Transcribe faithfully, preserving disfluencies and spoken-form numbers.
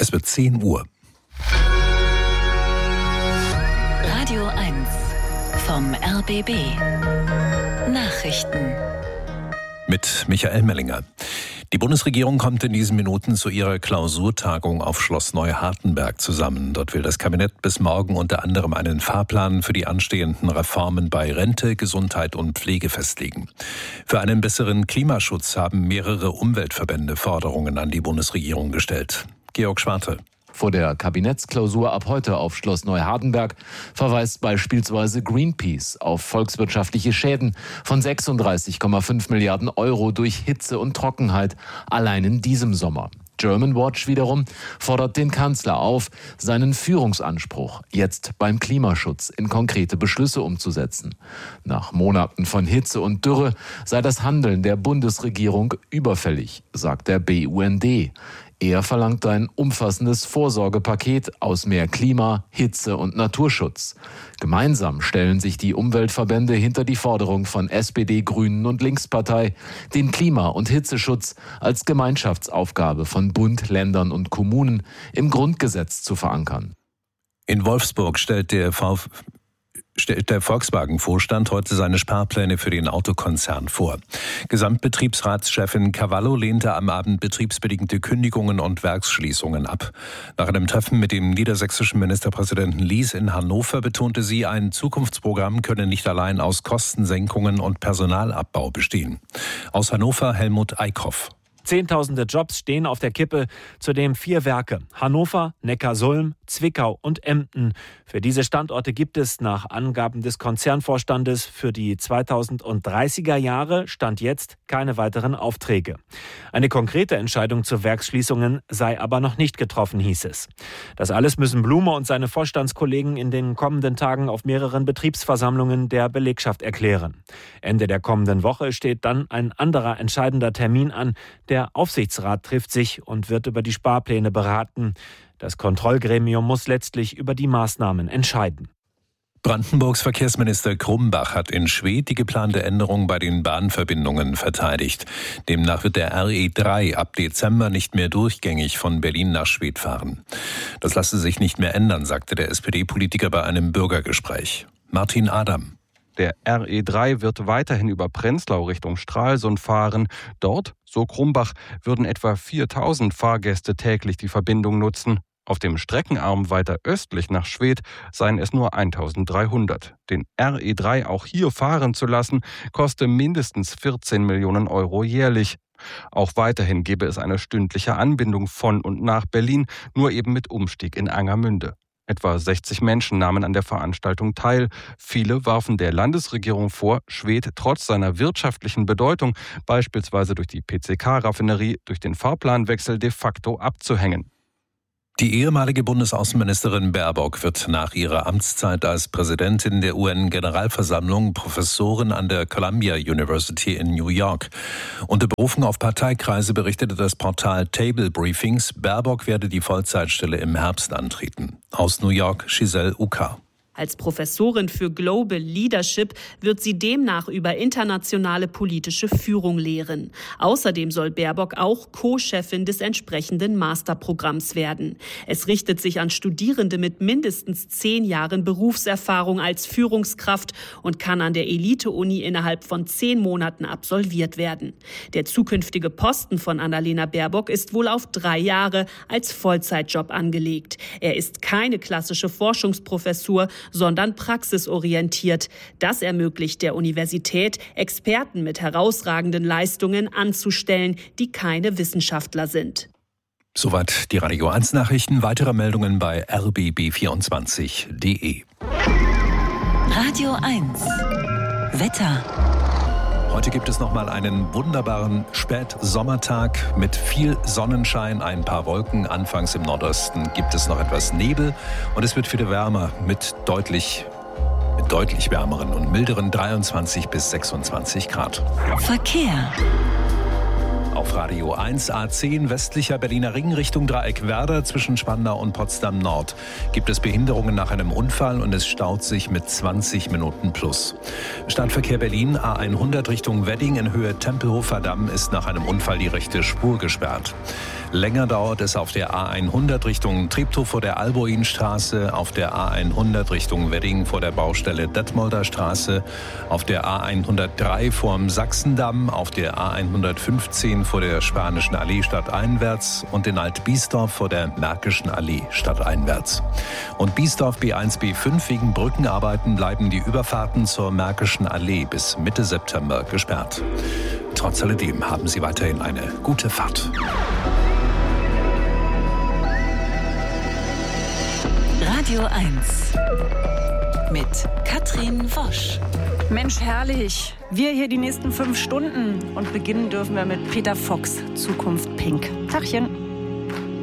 Es wird zehn Uhr. Radio eins vom R B B. Nachrichten. Mit Michael Mellinger. Die Bundesregierung kommt in diesen Minuten zu ihrer Klausurtagung auf Schloss Neuhardenberg zusammen. Dort will das Kabinett bis morgen unter anderem einen Fahrplan für die anstehenden Reformen bei Rente, Gesundheit und Pflege festlegen. Für einen besseren Klimaschutz haben mehrere Umweltverbände Forderungen an die Bundesregierung gestellt. Georg Schwarte. Vor der Kabinettsklausur ab heute auf Schloss Neuhardenberg verweist beispielsweise Greenpeace auf volkswirtschaftliche Schäden von sechsunddreißig Komma fünf Milliarden Euro durch Hitze und Trockenheit allein in diesem Sommer. Germanwatch wiederum fordert den Kanzler auf, seinen Führungsanspruch jetzt beim Klimaschutz in konkrete Beschlüsse umzusetzen. Nach Monaten von Hitze und Dürre sei das Handeln der Bundesregierung überfällig, sagt der B U N D. Er verlangt ein umfassendes Vorsorgepaket aus mehr Klima, Hitze und Naturschutz. Gemeinsam stellen sich die Umweltverbände hinter die Forderung von S P D, Grünen und Linkspartei, den Klima- und Hitzeschutz als Gemeinschaftsaufgabe von Bund, Ländern und Kommunen im Grundgesetz zu verankern. In Wolfsburg stellt der VfB stellt der Volkswagen-Vorstand heute seine Sparpläne für den Autokonzern vor. Gesamtbetriebsratschefin Cavallo lehnte am Abend betriebsbedingte Kündigungen und Werksschließungen ab. Nach einem Treffen mit dem niedersächsischen Ministerpräsidenten Lies in Hannover betonte sie, ein Zukunftsprogramm könne nicht allein aus Kostensenkungen und Personalabbau bestehen. Aus Hannover Helmut Eickhoff. Zehntausende Jobs stehen auf der Kippe, zudem vier Werke: Hannover, Neckarsulm, Zwickau und Emden. Für diese Standorte gibt es nach Angaben des Konzernvorstandes für die zweitausenddreißiger Jahre Stand jetzt keine weiteren Aufträge. Eine konkrete Entscheidung zu Werksschließungen sei aber noch nicht getroffen, hieß es. Das alles müssen Blume und seine Vorstandskollegen in den kommenden Tagen auf mehreren Betriebsversammlungen der Belegschaft erklären. Ende der kommenden Woche steht dann ein anderer entscheidender Termin an. Der Aufsichtsrat trifft sich und wird über die Sparpläne beraten. Das Kontrollgremium muss letztlich über die Maßnahmen entscheiden. Brandenburgs Verkehrsminister Grumbach hat in Schwedt die geplante Änderung bei den Bahnverbindungen verteidigt. Demnach wird der R E drei ab Dezember nicht mehr durchgängig von Berlin nach Schwedt fahren. Das lasse sich nicht mehr ändern, sagte der S P D-Politiker bei einem Bürgergespräch. Martin Adam. Der R E drei wird weiterhin über Prenzlau Richtung Stralsund fahren. Dort, so Grumbach, würden etwa viertausend Fahrgäste täglich die Verbindung nutzen. Auf dem Streckenarm weiter östlich nach Schwedt seien es nur eintausenddreihundert. Den R E drei auch hier fahren zu lassen, koste mindestens vierzehn Millionen Euro jährlich. Auch weiterhin gäbe es eine stündliche Anbindung von und nach Berlin, nur eben mit Umstieg in Angermünde. Etwa sechzig Menschen nahmen an der Veranstaltung teil. Viele warfen der Landesregierung vor, Schwedt trotz seiner wirtschaftlichen Bedeutung, beispielsweise durch die P C K-Raffinerie, durch den Fahrplanwechsel de facto abzuhängen. Die ehemalige Bundesaußenministerin Baerbock wird nach ihrer Amtszeit als Präsidentin der U N-Generalversammlung Professorin an der Columbia University in New York. Unter Berufung auf Parteikreise berichtete das Portal Table Briefings, Baerbock werde die Vollzeitstelle im Herbst antreten. Aus New York, Giselle Uka. Als Professorin für Global Leadership wird sie demnach über internationale politische Führung lehren. Außerdem soll Baerbock auch Co-Chefin des entsprechenden Masterprogramms werden. Es richtet sich an Studierende mit mindestens zehn Jahren Berufserfahrung als Führungskraft und kann an der Elite-Uni innerhalb von zehn Monaten absolviert werden. Der zukünftige Posten von Annalena Baerbock ist wohl auf drei Jahre als Vollzeitjob angelegt. Er ist keine klassische Forschungsprofessur, sondern praxisorientiert. Das ermöglicht der Universität, Experten mit herausragenden Leistungen anzustellen, die keine Wissenschaftler sind. Soweit die Radio eins Nachrichten. Weitere Meldungen bei r b b vierundzwanzig punkt d e. Radio eins Wetter. Heute gibt es noch mal einen wunderbaren Spätsommertag mit viel Sonnenschein, ein paar Wolken. Anfangs im Nordosten gibt es noch etwas Nebel und es wird wieder wärmer mit deutlich, mit deutlich wärmeren und milderen dreiundzwanzig bis sechsundzwanzig Grad. Verkehr. auf Radio eins. A zehn westlicher Berliner Ring Richtung Dreieck Werder zwischen Spandau und Potsdam Nord. Gibt es Behinderungen nach einem Unfall und es staut sich mit zwanzig Minuten plus. Stadtverkehr Berlin A hundert Richtung Wedding in Höhe Tempelhofer Damm ist nach einem Unfall die rechte Spur gesperrt. Länger dauert es auf der A hundert Richtung Treptow vor der Alboinstraße, auf der A hundert Richtung Wedding vor der Baustelle Detmolder Straße, auf der A hundertdrei vorm Sachsendamm, auf der A hundertfünfzehn vor der Spanischen Allee stadteinwärts und in Alt-Biesdorf vor der Märkischen Allee stadteinwärts. Und Biesdorf B eins B fünf wegen Brückenarbeiten bleiben die Überfahrten zur Märkischen Allee bis Mitte September gesperrt. Trotz alledem haben Sie weiterhin eine gute Fahrt. Radio eins mit Katrin Wosch. Mensch, herrlich. Wir hier die nächsten fünf Stunden und beginnen dürfen wir mit Peter Fox, Zukunft Pink. Tachchen.